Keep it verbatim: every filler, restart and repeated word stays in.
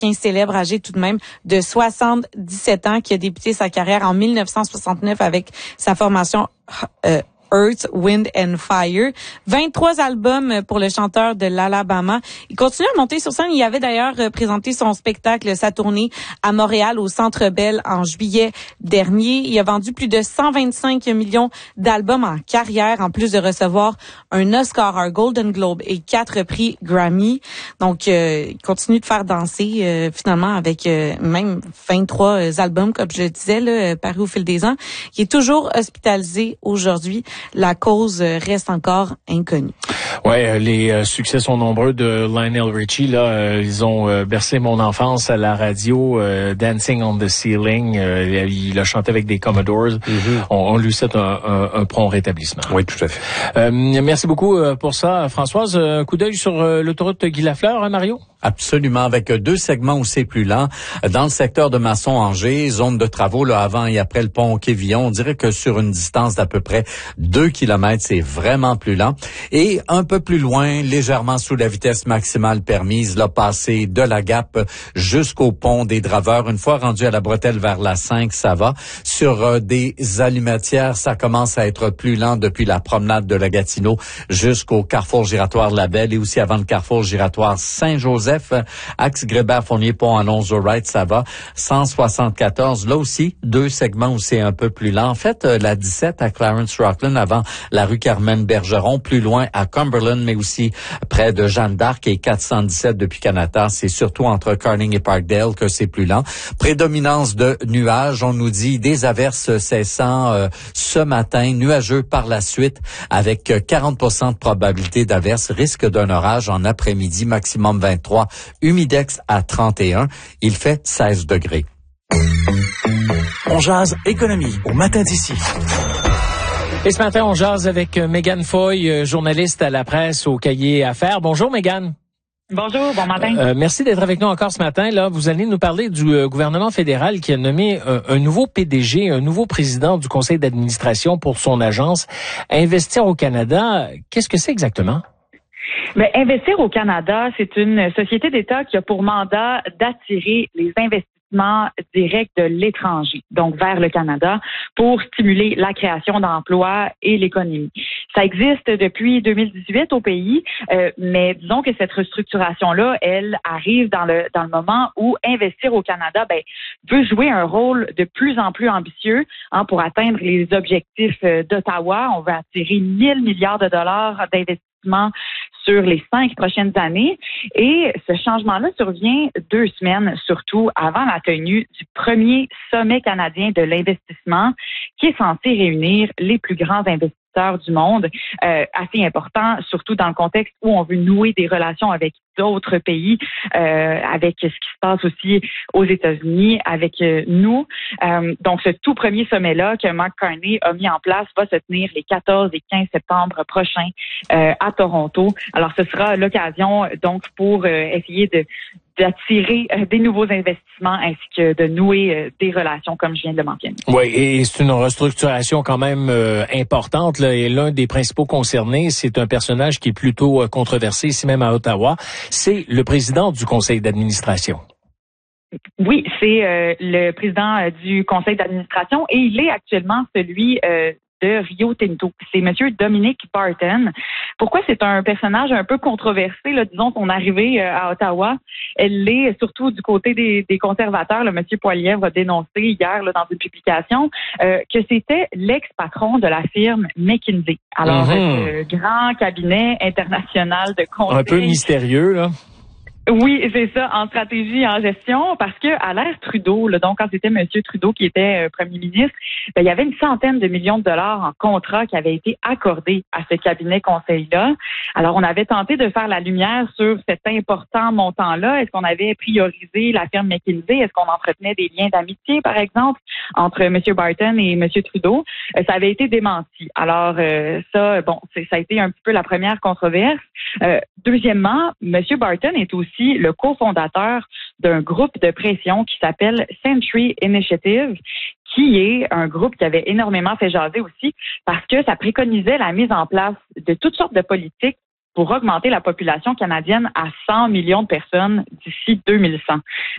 célèbre, âgé tout de même de soixante-dix-sept ans, qui a débuté sa carrière en mille neuf cent soixante-neuf avec sa formation euh, Earth, Wind and Fire. vingt-trois albums pour le chanteur de l'Alabama. Il continue à monter sur scène. Il avait d'ailleurs présenté son spectacle, sa tournée à Montréal au Centre Bell en juillet dernier. Il a vendu plus de cent vingt-cinq millions d'albums en carrière, en plus de recevoir un Oscar, un Golden Globe et quatre prix Grammy. Donc, euh, il continue de faire danser euh, finalement avec euh, même vingt-trois albums, comme je le disais, là, parus au fil des ans. Il est toujours hospitalisé aujourd'hui. La cause reste encore inconnue. Ouais, les euh, succès sont nombreux de Lionel Richie. Là, euh, ils ont euh, bercé mon enfance à la radio, euh, Dancing on the Ceiling. Euh, il a chanté avec des Commodores. Mm-hmm. On, on lui souhaite un, un, un prompt rétablissement. Oui, tout à fait. Euh, merci beaucoup euh, pour ça, Françoise. Un coup d'œil sur euh, l'autoroute Guy Lafleur, hein, Mario? Absolument, avec deux segments où c'est plus lent. Dans le secteur de Masson-Angers, zone de travaux là avant et après le pont Quévillon, on dirait que sur une distance d'à peu près deux kilomètres, c'est vraiment plus lent. Et un peu plus loin, légèrement sous la vitesse maximale permise, là, passer de la Gap jusqu'au pont des Draveurs. Une fois rendu à la bretelle vers la cinq, ça va. Sur euh, des allumetières, ça commence à être plus lent depuis la promenade de la Gatineau jusqu'au carrefour giratoire de la Belle et aussi avant le carrefour giratoire Saint-Joseph. Axe Grébert-Fournier-Pont Alonzo-Wright, ça va. cent soixante-quatorze, là aussi, deux segments où c'est un peu plus lent. En fait, euh, la dix-sept à Clarence-Rockland avant la rue Carmen-Bergeron, plus loin à Cumberland, mais aussi près de Jeanne d'Arc et quatre cent dix-sept depuis Canada. C'est surtout entre Carning et Parkdale que c'est plus lent. Prédominance de nuages, on nous dit des averses cessant euh, ce matin, nuageux par la suite avec quarante pour cent de probabilité d'averses, risque d'un orage en après-midi, maximum vingt-trois, humidex à trente et un, il fait seize degrés. On jase économie au matin d'ici. Et ce matin, on jase avec Mégane Foy, journaliste à la presse au Cahier Affaires. Bonjour Mégane. Bonjour, bon matin. Euh, merci d'être avec nous encore ce matin. Là, vous allez nous parler du euh, gouvernement fédéral qui a nommé un, un nouveau P D G, un nouveau président du conseil d'administration pour son agence Investir au Canada. Qu'est-ce que c'est exactement? Ben, Investir au Canada, c'est une société d'État qui a pour mandat d'attirer les investissements directs de l'étranger, donc vers le Canada, pour stimuler la création d'emplois et l'économie. Ça existe depuis deux mille dix-huit au pays, euh, mais disons que cette restructuration-là, elle arrive dans le dans le moment où Investir au Canada ben, veut jouer un rôle de plus en plus ambitieux hein, pour atteindre les objectifs d'Ottawa. On veut attirer mille milliards de dollars d'investissements sur les cinq prochaines années. Et ce changement-là survient deux semaines, surtout avant la tenue du premier sommet canadien de l'investissement qui est censé réunir les plus grands investisseurs du monde, euh, assez important, surtout dans le contexte où on veut nouer des relations avec d'autres pays, euh, avec ce qui se passe aussi aux États-Unis, avec euh, nous. Euh, donc, ce tout premier sommet-là que Mark Carney a mis en place va se tenir les quatorze et quinze septembre prochains euh, à Toronto. Alors, ce sera l'occasion, donc, pour euh, essayer de d'attirer euh, des nouveaux investissements ainsi que de nouer euh, des relations, comme je viens de le mentionner. Oui, et c'est une restructuration quand même euh, importante. Là, et l'un des principaux concernés, c'est un personnage qui est plutôt euh, controversé, ici même à Ottawa. C'est le président du conseil d'administration. Oui, c'est euh, le président euh, du conseil d'administration et il est actuellement celui euh, de Rio Tinto. C'est Monsieur Dominic Barton. Pourquoi c'est un personnage un peu controversé, là, disons, son arrivée euh, à Ottawa? Elle l'est surtout du côté des, des conservateurs. Le Monsieur Poilievre a dénoncé hier là, dans une publication euh, que c'était l'ex-patron de la firme McKinsey. Alors, mm-hmm. ce grand cabinet international de conseil. Un peu mystérieux, là. Oui, c'est ça, en stratégie et en gestion, parce que à l'ère Trudeau, là, donc quand c'était M. Trudeau qui était euh, premier ministre, ben, il y avait une centaine de millions de dollars en contrats qui avaient été accordés à ce cabinet conseil-là. Alors, on avait tenté de faire la lumière sur cet important montant-là. Est-ce qu'on avait priorisé la firme McKinsey? Est-ce qu'on entretenait des liens d'amitié, par exemple, entre M. Barton et M. Trudeau? Euh, ça avait été démenti. Alors, euh, ça, bon, c'est, ça a été un petit peu la première controverse. Euh, deuxièmement, M. Barton est aussi le cofondateur d'un groupe de pression qui s'appelle Century Initiative, qui est un groupe qui avait énormément fait jaser aussi parce que ça préconisait la mise en place de toutes sortes de politiques pour augmenter la population canadienne à cent millions de personnes d'ici deux mille cent.